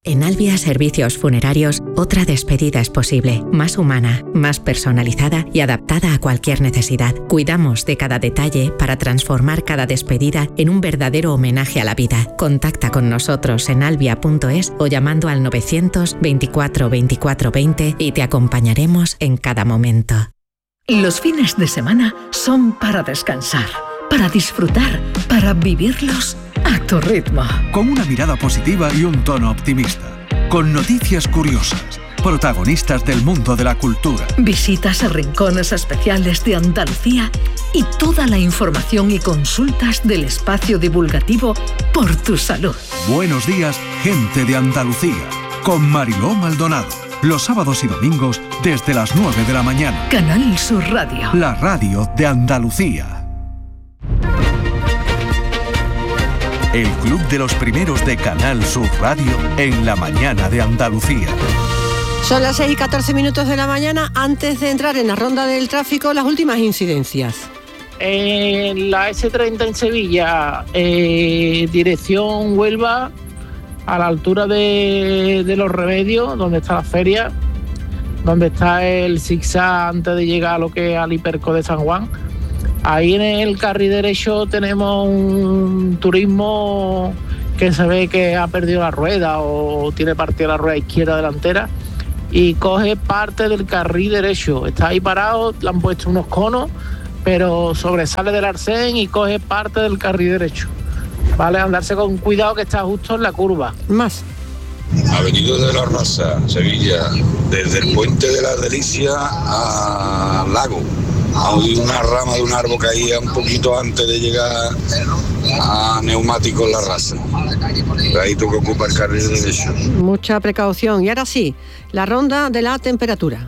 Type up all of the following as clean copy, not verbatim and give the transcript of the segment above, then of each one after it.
En Albia Servicios Funerarios, otra despedida es posible, más humana, más personalizada y adaptada a cualquier necesidad. Cuidamos de cada detalle para transformar cada despedida en un verdadero homenaje a la vida. Contacta con nosotros en albia.es o llamando al 924 24 20 y te acompañaremos en cada momento. Los fines de semana son para descansar, para disfrutar, para vivirlos a tu ritmo. Con una mirada positiva y un tono optimista. Con noticias curiosas. Protagonistas del mundo de la cultura. Visitas a rincones especiales de Andalucía y toda la información y consultas del espacio divulgativo Por tu Salud. Buenos días, gente de Andalucía. Con Mariló Maldonado. Los sábados y domingos desde las 9 de la mañana. Canal Sur Radio. La radio de Andalucía. El Club de los Primeros de Canal Sur Radio en la mañana de Andalucía. Son las 6:14 de la mañana. Antes de entrar en la ronda del tráfico, las últimas incidencias. En la S30 en Sevilla, dirección Huelva, a la altura de Los Remedios, donde está la feria, donde está el zigzag antes de llegar a lo que es al Hiperco de San Juan. Ahí en el carril derecho tenemos un turismo que se ve que ha perdido la rueda o tiene partida la rueda izquierda delantera y coge parte del carril derecho. Está ahí parado, le han puesto unos conos, pero sobresale del arcén y coge parte del carril derecho. Vale, andarse con cuidado que está justo en la curva. Más. Avenida de la Raza, Sevilla, desde el Puente de la Delicia al lago. Hay una rama de un árbol caía un poquito antes de llegar a Neumáticos La Raza. Ahí tú que ocupa el carril derecho. Mucha precaución. Y ahora sí, la ronda de la temperatura.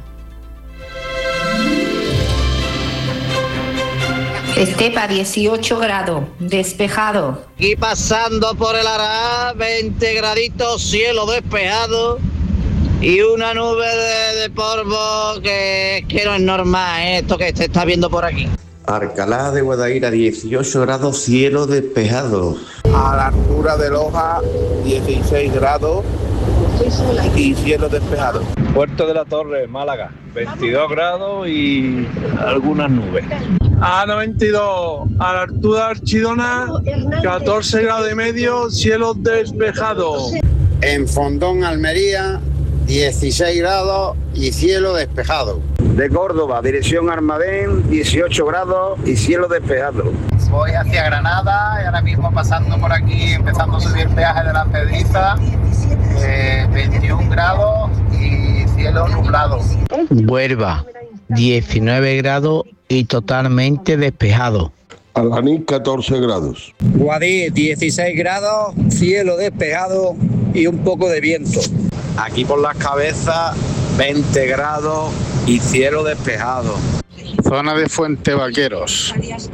Estepa, 18 grados, despejado. Y pasando por el Ará, 20 graditos, cielo despejado. Y una nube de polvo que no es normal, esto que se está viendo por aquí. Alcalá de Guadaira, 18 grados, cielo despejado. A la altura de Loja, 16 grados y cielo despejado. Puerto de la Torre, Málaga, 22 grados y algunas nubes. A92, a la altura de Archidona, 14 grados y medio, cielo despejado. En Fondón, Almería, 16 grados y cielo despejado. De Córdoba, dirección Almadén, 18 grados y cielo despejado. Voy hacia Granada y ahora mismo pasando por aquí, empezando a subir el peaje de la Pedriza, 21 grados y cielo nublado. Huelva, 19 grados y totalmente despejado. Alganí, 14 grados. Guadix, 16 grados, cielo despejado y un poco de viento. Aquí por Las Cabezas, 20 grados y cielo despejado. Zona de Fuente Vaqueros,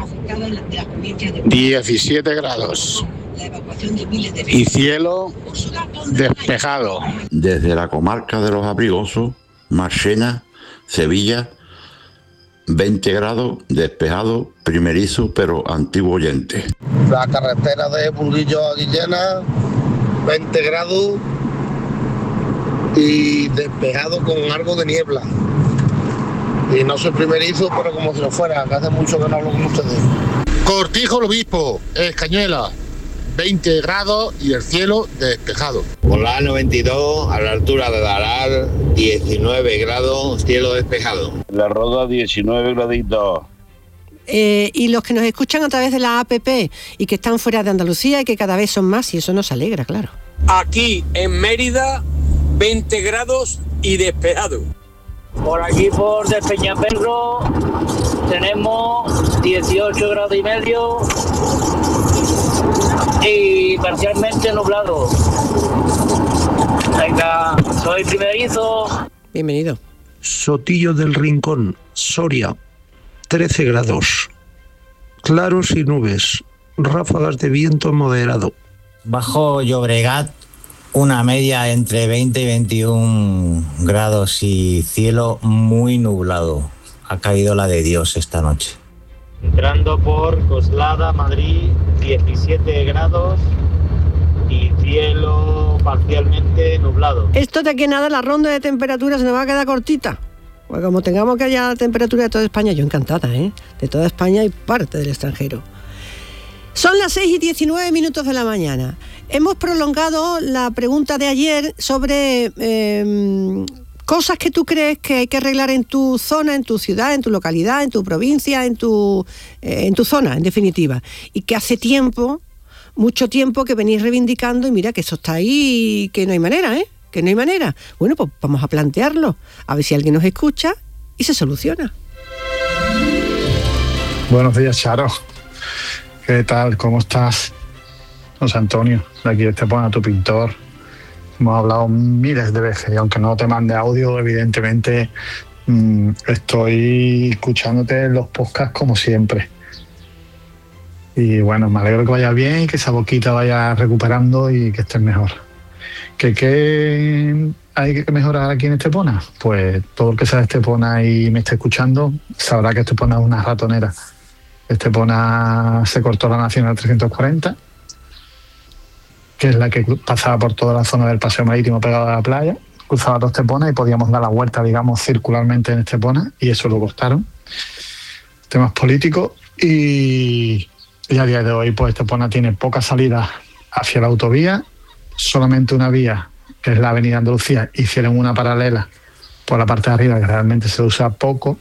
17 grados y cielo despejado. Desde la comarca de Los Abrigosos, Marchena, Sevilla, 20 grados, despejado, primerizo pero antiguo oyente. La carretera de Burguillo a Guillena, 20 grados y despejado con algo de niebla. Y no soy primerizo, pero como si lo fuera, que hace mucho que no hablo con ustedes. Cortijo el Obispo, Escañuela, 20 grados y el cielo despejado. Por la A92, a la altura de Daral, 19 grados, cielo despejado. La Roda, 19 graditos. Y los que nos escuchan a través de la APP y que están fuera de Andalucía y que cada vez son más, y eso nos alegra, claro. Aquí en Mérida, 20 grados y despejado. Por aquí, por Despeñaperro, tenemos 18 grados y medio y parcialmente nublado. Venga, soy primerizo. Bienvenido. Sotillo del Rincón, Soria, 13 grados. Claros y nubes, ráfagas de viento moderado. Bajo Llobregat, una media entre 20 y 21 grados y cielo muy nublado. Ha caído la de Dios esta noche. Entrando por Coslada, Madrid, 17 grados y cielo parcialmente nublado. Esto de aquí nada, la ronda de temperatura se nos va a quedar cortita. Pues como tengamos que haya temperatura de toda España, yo encantada, de toda España y parte del extranjero. Son las 6:19 de la mañana. Hemos prolongado la pregunta de ayer sobre cosas que tú crees que hay que arreglar en tu zona, en tu ciudad, en tu localidad, en tu provincia, en tu zona, en definitiva. Y que hace tiempo, mucho tiempo, que venís reivindicando y mira que eso está ahí y que no hay manera, que no hay manera. Bueno, pues vamos a plantearlo, a ver si alguien nos escucha y se soluciona. Buenos días, Charo. ¿Qué tal? ¿Cómo estás? José Antonio, de aquí de Estepona, tu pintor. Hemos hablado miles de veces y aunque no te mande audio, evidentemente estoy escuchándote en los podcasts como siempre. Y bueno, me alegro que vayas bien y que esa boquita vaya recuperando y que estés mejor. ¿Qué hay que mejorar aquí en Estepona? Pues todo el que sea de Estepona y me esté escuchando sabrá que Estepona es una ratonera. Estepona se cortó la Nacional 340, que es la que pasaba por toda la zona del paseo marítimo pegado a la playa, cruzaba todo Estepona y podíamos dar la vuelta, digamos, circularmente en Estepona, y eso lo cortaron. Temas políticos y a día de hoy pues Estepona tiene pocas salidas hacia la autovía, solamente una vía, que es la avenida Andalucía, hicieron una paralela por la parte de arriba que realmente se usa poco,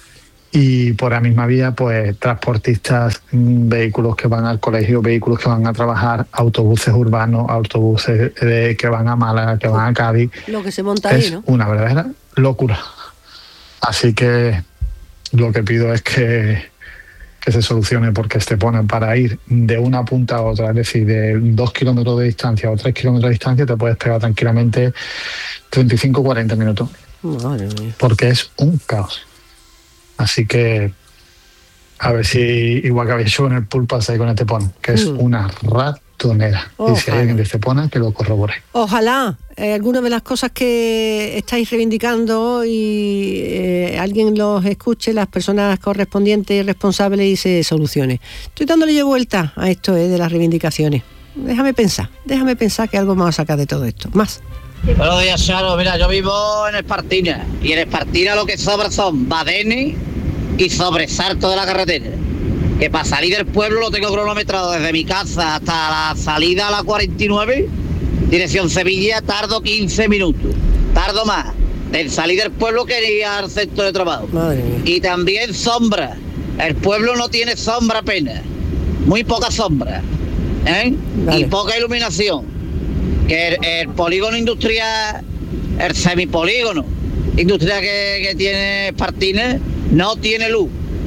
y por la misma vía pues transportistas, vehículos que van al colegio, vehículos que van a trabajar, autobuses urbanos, autobuses que van a Málaga, que van a Cádiz. Lo que se monta ahí, ¿no? Es una verdadera locura. Así que lo que pido es que se solucione, porque Estepona, para ir de una punta a otra, es decir, de 2 kilómetros de distancia o 3 kilómetros de distancia, te puedes pegar tranquilamente 35-40 minutos. Madre mía. Porque es un caos. Así que a ver si, igual que había hecho en el Pulpasay con Estepona, que es una ratonera. Ojalá. Y si hay alguien de Estepona, que lo corrobore. Ojalá algunas de las cosas que estáis reivindicando y alguien los escuche, las personas correspondientes y responsables, y se solucione. Estoy dándole yo vuelta a esto de las reivindicaciones. Déjame pensar que algo más a sacar de todo esto. Más. Buenos días, Charo. Mira, yo vivo en Espartina y en Espartina lo que sobra son badenes y sobresalto de la carretera. Que para salir del pueblo lo tengo cronometrado desde mi casa hasta la salida a la 49, dirección Sevilla, tardo 15 minutos. Tardo más en salir del pueblo que ir al centro de trabajo. Madre mía. Y también sombra. El pueblo no tiene sombra apenas. Muy poca sombra. Vale. Y poca iluminación. Que el polígono industrial, el semipolígono industrial que tiene Espartina, no tiene luz.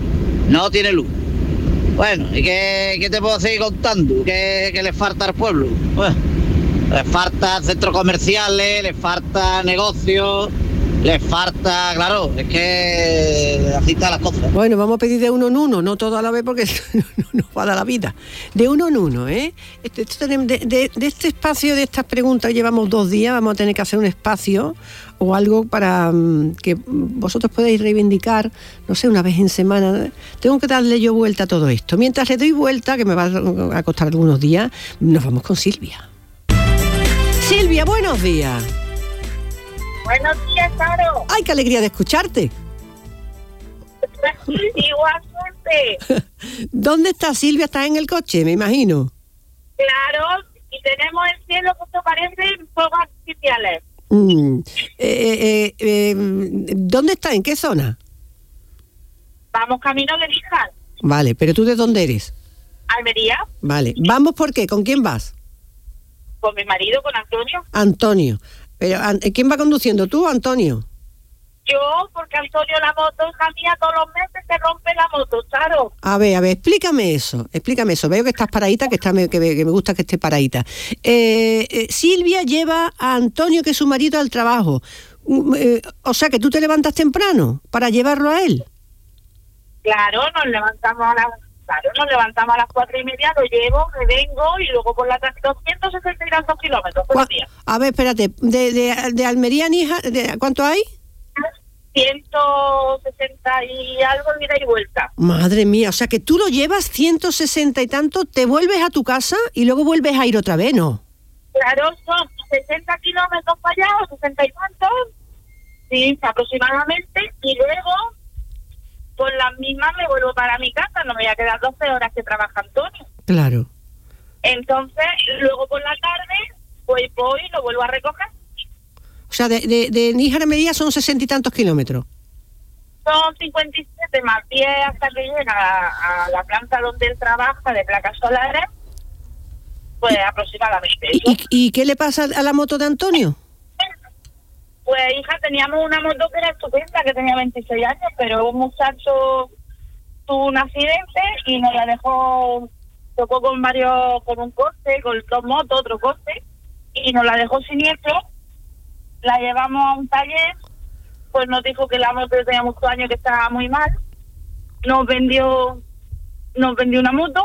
Bueno, ¿y qué te puedo seguir contando? ¿Qué le falta al pueblo? Bueno, le falta centros comerciales, le falta negocios, le falta, claro, es que así están las cosas. Bueno, vamos a pedir de uno en uno, no todo a la vez porque no nos va a dar la vida. De uno en uno, De este espacio, de estas preguntas, llevamos 2 días, vamos a tener que hacer un espacio o algo para que vosotros podáis reivindicar, no sé, una vez en semana. Tengo que darle yo vuelta a todo esto. Mientras le doy vuelta, que me va a costar algunos días, nos vamos con Silvia. Silvia, buenos días. Buenos días, Charo. ¡Ay, qué alegría de escucharte! Igualmente. ¿Dónde estás, Silvia? ¿Estás en el coche, me imagino? Claro, y tenemos el cielo que esto parece fuegos artificiales. ¿Dónde estás? ¿En qué zona? Vamos camino de Níjar. Vale, pero ¿tú de dónde eres? Almería. Vale, ¿vamos por qué? ¿Con quién vas? Con mi marido, con Antonio. Antonio. Pero ¿quién va conduciendo, tú o Antonio? Yo, porque Antonio, la moto hija mía, todos los meses se rompe la moto, claro. A ver, explícame eso. Veo que estás paradita, que me gusta que estés paradita. Silvia lleva a Antonio, que es su marido, al trabajo. O sea, que tú te levantas temprano para llevarlo a él. Claro, nos levantamos a las 4:30, lo llevo, me vengo y luego por la tarde 262 kilómetros por día. A ver, espérate, de Almería a Níjar, ¿cuánto hay? 160 y algo, ida y vuelta. Madre mía, o sea que tú lo llevas 160 y tanto, te vuelves a tu casa y luego vuelves a ir otra vez, ¿no? Claro, son 60 kilómetros para allá, o 60 y tantos, sí, aproximadamente, y luego, por las mismas me vuelvo para mi casa, no me voy a quedar 12 horas que trabaja Antonio. Claro. Entonces, luego por la tarde, pues voy y lo vuelvo a recoger. O sea, de Níjar a Almería son 60 y tantos kilómetros. Son 57 más 10 hasta que llega a la planta donde él trabaja de placas solares, pues aproximadamente. ¿Y qué le pasa a la moto de Antonio? Pues hija, teníamos una moto que era estupenda, que tenía 26 años, pero un muchacho tuvo un accidente y nos la dejó, tocó con un coche, con dos motos, otro coche, y nos la dejó siniestro. La llevamos a un taller, pues nos dijo que la moto tenía muchos años, que estaba muy mal. Nos vendió una moto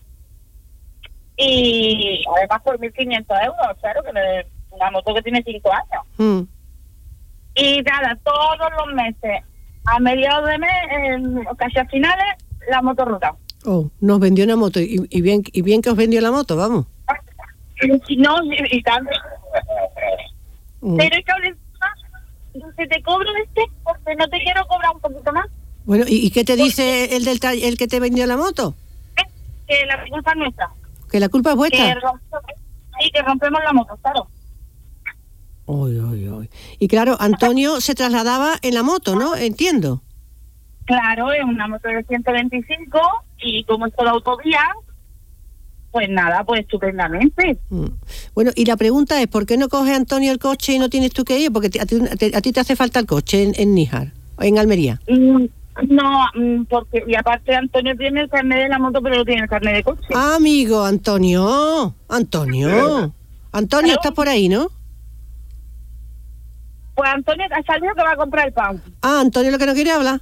y además por 1.500 euros, claro, que es una moto que tiene 5 años. Y nada, todos los meses, a mediados de mes, casi a finales, la moto rota. Oh, nos vendió una moto, y bien que os vendió la moto, vamos. No, y tanto. Pero es que si te cobro porque no te quiero cobrar un poquito más. Bueno, ¿y qué te dice el que te vendió la moto? Que la culpa es nuestra. ¿Que la culpa es vuestra? Que rompemos la moto, claro. Uy. Y claro, Antonio se trasladaba en la moto, ¿no? Entiendo. Claro, es una moto de 125 y como es toda autovía, pues nada, pues estupendamente. Bueno, y la pregunta es, ¿por qué no coge Antonio el coche y no tienes tú que ir? Porque a ti te hace falta el coche en Níjar, en Almería. No, porque y aparte Antonio tiene el carnet de la moto, pero no tiene el carnet de coche. Amigo, Antonio, ¿estás por ahí, no? Pues Antonio ha salido que va a comprar el pan. Antonio lo que no quiere hablar.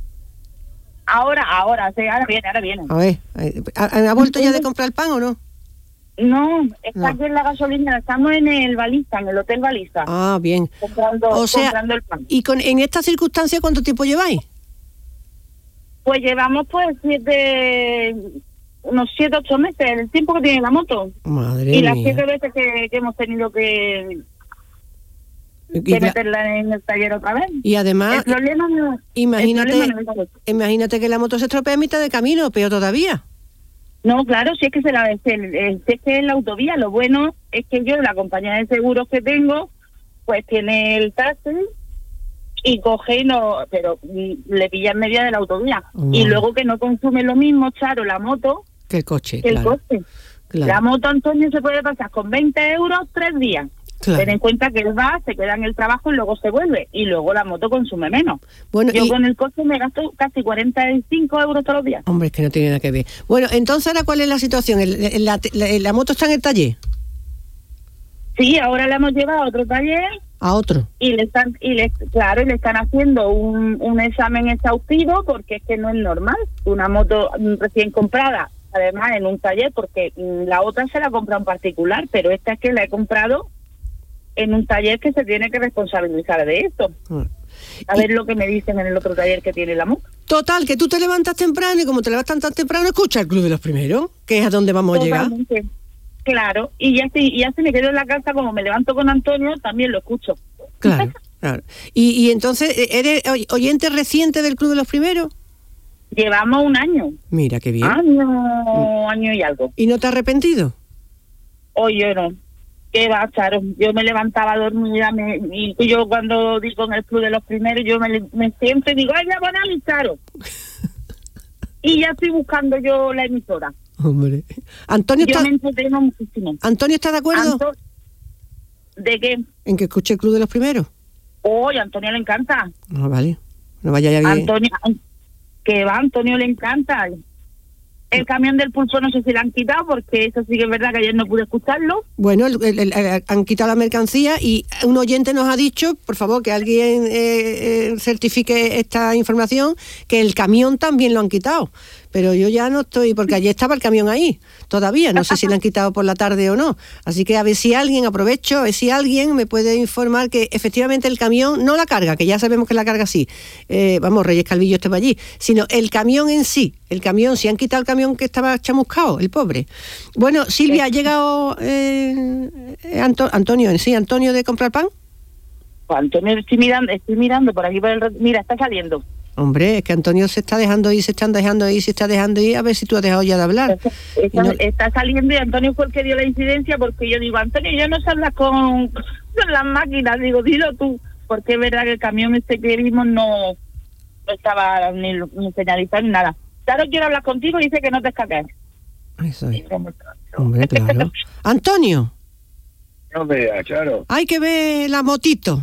Ahora, sí, ahora viene. A ver, ¿ha vuelto ya de comprar el pan o no? No, está aquí en la gasolina, estamos en el Baliza, en el Hotel Baliza. Bien. Comprando el pan. ¿Y en esta circunstancia cuánto tiempo lleváis? Pues llevamos unos 7 o 8 meses, el tiempo que tiene la moto. Madre mía. Y las 7 veces que hemos tenido que meterla en el taller otra vez. Y además, imagínate que la moto se estropea a mitad de camino, peor todavía. No, claro, si es que si es que en la autovía, lo bueno es que yo, la compañía de seguros que tengo, pues tiene el taxi y coge pero le pilla en media de la autovía. Y luego que no consume lo mismo, Charo, la moto que el coche. El coche. Claro. La moto, Antonio, se puede pasar con 20 euros 3 días. Claro. Ten en cuenta que él va, se queda en el trabajo y luego se vuelve. Y luego la moto consume menos. Bueno, yo con el coche me gasto casi 45 euros todos los días. Hombre, es que no tiene nada que ver. Bueno, entonces, ¿ahora cuál es la situación? ¿La moto está en el taller? Sí, ahora la hemos llevado a otro taller. ¿A otro? Y le están haciendo un examen exhaustivo, porque es que no es normal. Una moto recién comprada, además en un taller, porque la otra se la compra en particular, pero esta es que la he comprado en un taller que se tiene que responsabilizar de esto. A ver lo que me dicen en el otro taller que tiene la moto. Total, que tú te levantas temprano y como te levantas tan temprano, escucha el Club de los Primeros, que es a donde vamos a llegar. Claro, y ya se me quedo en la casa, como me levanto con Antonio, también lo escucho. Claro. Y entonces, ¿eres oyente reciente del Club de los Primeros? Llevamos 1 año. Mira, qué bien. Año y algo. ¿Y no te has arrepentido? Yo no. ¿Qué va, Charo? Yo me levantaba dormida y yo cuando digo en el Club de los Primeros, yo me siempre digo, ¡ay, ya van a mi Charo! Y ya estoy buscando yo la emisora. Hombre. Antonio me entretengo muchísimo. ¿Antonio está de acuerdo? ¿De qué? ¿En que escuche el Club de los Primeros? A Antonio le encanta. Vale. No vaya ya bien. Antonio le encanta. El camión del pulso no sé si lo han quitado, porque eso sí que es verdad que ayer no pude escucharlo. Bueno, han quitado la mercancía y un oyente nos ha dicho, por favor, que alguien certifique esta información, que el camión también lo han quitado. pero yo ya no estoy, porque ayer estaba el camión ahí, todavía, no sé si lo han quitado por la tarde o no. Así que a ver si alguien, aprovecho, a ver si alguien me puede informar que efectivamente el camión, no la carga, que ya sabemos que la carga sí, Reyes Calvillo estaba allí, sino el camión en sí, si han quitado el camión que estaba chamuscado, el pobre. Bueno, Silvia, ¿ha llegado Antonio de comprar pan? Pues Antonio, estoy mirando por aquí, mira, está saliendo. Hombre, es que Antonio se está dejando ir, a ver si tú has dejado ya de hablar. Está saliendo y Antonio fue el que dio la incidencia, porque yo digo, Antonio, yo no sé hablar con las máquinas, digo, dilo tú, porque es verdad que el camión este que vimos no estaba ni señalizado ni nada. Claro, quiero hablar contigo y dice que no te escapes. Eso es. Hombre, claro. Antonio. No veas, Charo. Hay que ver la motito.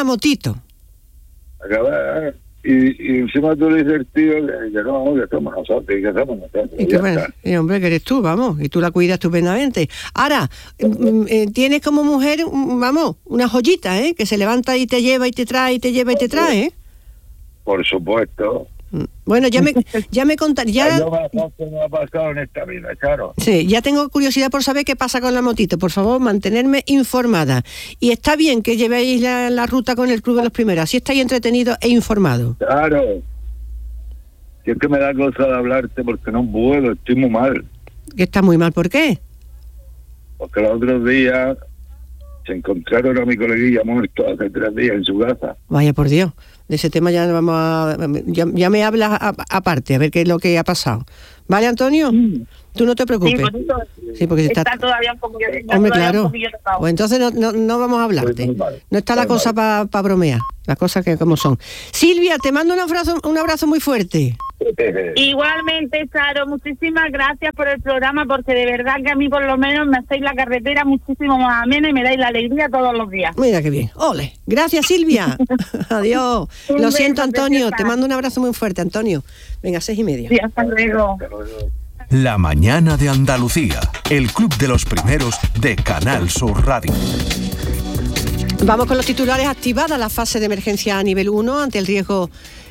Acaba, y encima tú le dices el tío que no, que somos nosotros, y que hacemos nosotros. Y hombre, que eres tú, vamos, y tú la cuidas estupendamente. Ahora, tienes como mujer, una joyita, que se levanta y te lleva y te trae, ¿eh? Por supuesto. Bueno, ya me contaré. No me ha pasado en esta vida, Charo. Sí, ya tengo curiosidad por saber qué pasa con la motito. Por favor, mantenerme informada. Y está bien que llevéis la ruta con el Club de los Primeros. Así estáis entretenidos e informados. Claro. Si es que me da cosa de hablarte porque no puedo, estoy muy mal. ¿Que está muy mal? ¿Por qué? Porque los otros días se encontraron a mi coleguilla muerto hace 3 días en su casa. Vaya por Dios. De ese tema ya ya me hablas aparte, a ver qué es lo que ha pasado. ¿Vale, Antonio? Tú no te preocupes. Sí, porque está todavía un poquillo. Hombre, claro. Pues entonces no vamos a hablarte. No está la cosa para bromear, las cosas que como son. Silvia, te mando un abrazo muy fuerte. Igualmente, Charo, muchísimas gracias por el programa, porque de verdad que a mí por lo menos me hacéis la carretera muchísimo más amena y me dais la alegría todos los días. Mira qué bien. ¡Ole! Gracias, Silvia. Adiós. Lo siento, Antonio. Te mando un abrazo muy fuerte, Antonio. Venga, 6:30. Sí, hasta luego. La mañana de Andalucía, el club de los primeros de Canal Sur Radio. Vamos con los titulares. Activada la fase de emergencia a nivel 1 ante el riesgo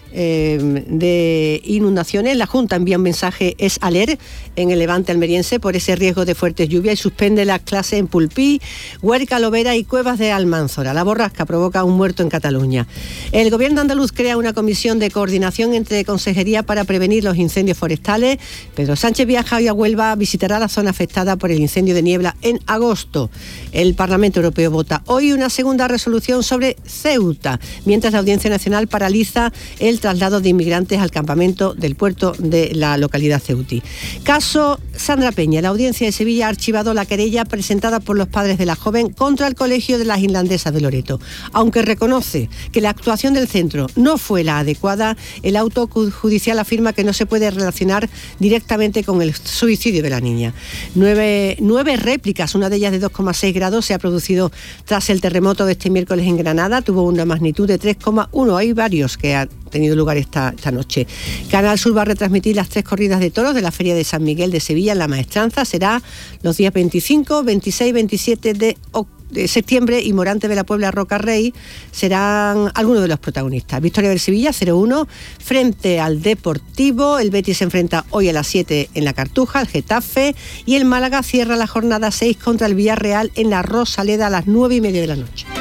de inundaciones. La Junta envía un mensaje es alert en el Levante almeriense por ese riesgo de fuertes lluvias y suspende las clases en Pulpí, Huerca, Lovera y Cuevas de Almanzora. La borrasca provoca un muerto en Cataluña. El gobierno andaluz crea una comisión de coordinación entre consejerías para prevenir los incendios forestales. Pedro Sánchez viaja hoy a Huelva, visitará la zona afectada por el incendio de Niebla en agosto. El Parlamento Europeo vota hoy una segunda resolución sobre Ceuta, mientras la Audiencia Nacional paraliza el traslado de inmigrantes al campamento del puerto de la localidad ceutí. Caso Sandra Peña. La Audiencia de Sevilla ha archivado la querella presentada por los padres de la joven contra el Colegio de las Irlandesas de Loreto. Aunque reconoce que la actuación del centro no fue la adecuada, el auto judicial afirma que no se puede relacionar directamente con el suicidio de la niña. 9 réplicas, una de ellas de 2,6 grados, se ha producido tras el terremoto de este miércoles en Granada. Tuvo una magnitud de 3,1. Hay varios que han tenido lugar esta noche. Canal Sur va a retransmitir las 3 corridas de toros de la Feria de San Miguel de Sevilla en La Maestranza. Será los días 25, 26, 27 de septiembre, y Morante de la Puebla, Roca Rey serán algunos de los protagonistas. Victoria del Sevilla 0-1 frente al Deportivo. El Betis se enfrenta hoy a las 7 en la Cartuja, el Getafe, y el Málaga cierra la jornada 6 contra el Villarreal en la Rosaleda a las 9:30 de la noche.